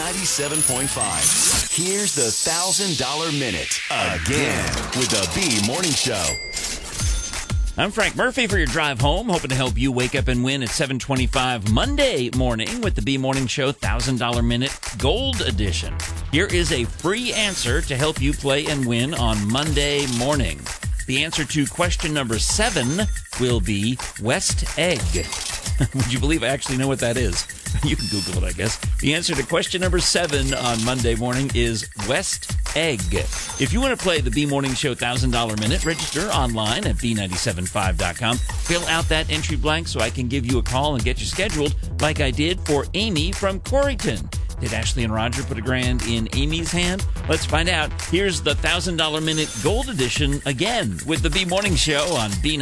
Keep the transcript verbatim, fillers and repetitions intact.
ninety-seven point five. Here's the one thousand dollar Minute again with the B Morning Show. I'm Frank Murphy for your drive home, hoping to help you wake up and win at seven twenty-five Monday morning with the B Morning Show one thousand dollar Minute Gold Edition. Here is a free answer to help you play and win on Monday morning. The answer to question number seven will be West Egg. Would you believe I actually know what that is? You can Google it, I guess. The answer to question number seven on Monday morning is West Egg. If you want to play the B Morning Show one thousand dollar Minute, register online at B nine seven five dot com. Fill out that entry blank so I can give you a call and get you scheduled like I did for Amy from Coreyton. Did Ashley and Roger put a grand in Amy's hand? Let's find out. Here's the one thousand dollar Minute Gold Edition again with the B Morning Show on B